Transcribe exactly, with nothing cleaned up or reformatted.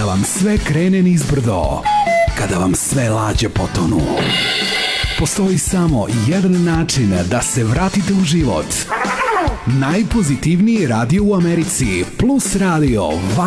vam sve krene nizbrdo, kada vam sve lađe potonu. Postoji samo jedan način da se vratite u život. Najpozitivniji radio u Americi, Plus Radio,